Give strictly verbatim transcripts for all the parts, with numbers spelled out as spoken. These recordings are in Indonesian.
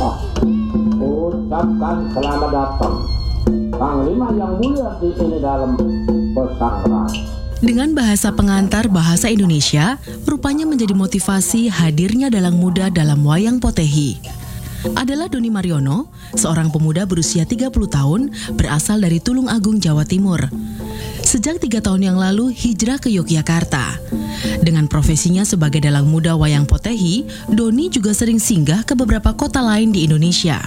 Ucapkan selamat datang Panglima yang mulia di sini dalam pesantren. Dengan bahasa pengantar bahasa Indonesia, rupanya menjadi motivasi hadirnya dalang muda dalam wayang potehi. Adalah Doni Mariono, seorang pemuda berusia tiga puluh tahun, berasal dari Tulung Agung, Jawa Timur. Sejak tiga tahun yang lalu hijrah ke Yogyakarta. Dengan profesinya sebagai dalang muda wayang potehi, Doni juga sering singgah ke beberapa kota lain di Indonesia.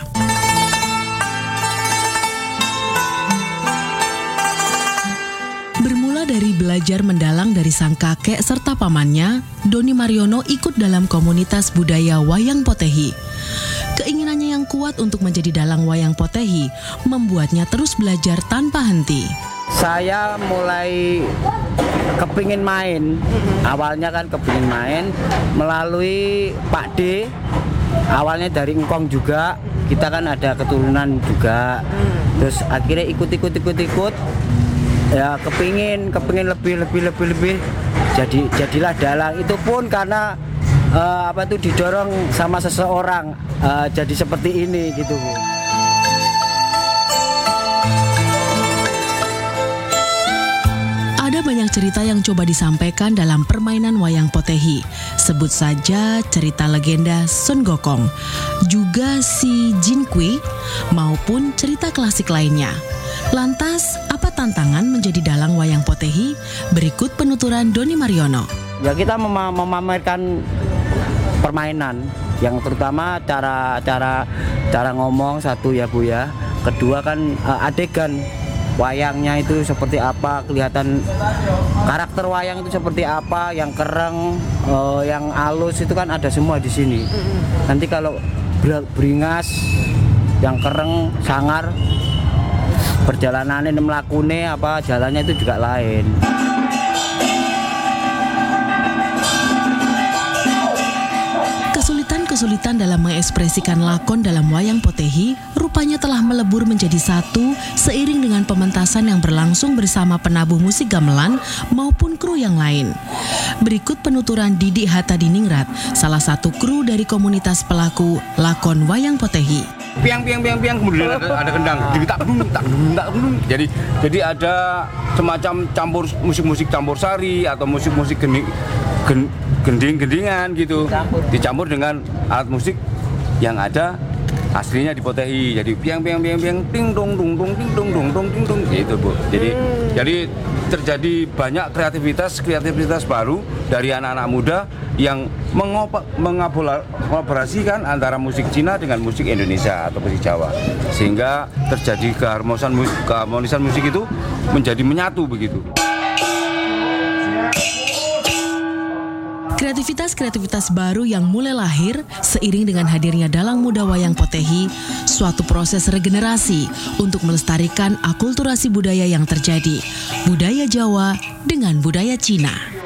Bermula dari belajar mendalang dari sang kakek serta pamannya, Doni Mariono ikut dalam komunitas budaya wayang potehi. Keinginannya yang kuat untuk menjadi dalang wayang potehi membuatnya terus belajar tanpa henti. Saya mulai kepingin main, awalnya kan kepingin main melalui Pak D, awalnya dari Engkong juga, kita kan ada keturunan juga, terus akhirnya ikut-ikut-ikut-ikut, ya kepingin, kepingin lebih, lebih, lebih, lebih, jadi jadilah dalang, itu pun karena uh, apa itu didorong sama seseorang, uh, jadi seperti ini gitu. Ada banyak cerita yang coba disampaikan dalam permainan wayang potehi. Sebut saja cerita legenda Sun Gokong, juga si Jin Kui, maupun cerita klasik lainnya. Lantas, apa tantangan menjadi dalang wayang potehi? Berikut penuturan Doni Mariono. Ya kita mem- memamerkan permainan, yang terutama cara cara cara ngomong satu ya Bu ya. Kedua kan uh, adegan wayangnya itu seperti apa, kelihatan karakter wayang itu seperti apa, yang kereng, uh, yang halus itu kan ada semua di sini. Nanti kalau beringas, yang kereng, sangar, perjalanannya melakune apa jalannya itu juga lain. Kesulitan dalam mengekspresikan lakon dalam wayang potehi rupanya telah melebur menjadi satu seiring dengan pementasan yang berlangsung bersama penabuh musik gamelan maupun kru yang lain. Berikut penuturan Didi Hattadiningrat, salah satu kru dari komunitas pelaku lakon wayang potehi. Piang piang piang piang kemudian ada, ada kendang, jadi tak dulu tak dulu tak dulu. Jadi jadi ada semacam campur musik-musik campur sari atau musik-musik geni, gen, gending-gendingan gitu, dicampur dengan alat musik yang ada aslinya di potehi. Jadi piang piang piang piang ting dong dong dong ting dong dong dong ting dong gitu Bu. Jadi hmm. jadi terjadi banyak kreativitas kreativitas baru dari anak-anak muda yang mengolaborasikan antara musik Cina dengan musik Indonesia atau musik Jawa, sehingga terjadi keharmonisan musik, keharmonisan musik itu menjadi menyatu begitu. Kreativitas-kreativitas baru yang mulai lahir seiring dengan hadirnya dalang muda wayang potehi, suatu proses regenerasi untuk melestarikan akulturasi budaya yang terjadi, budaya Jawa dengan budaya Cina.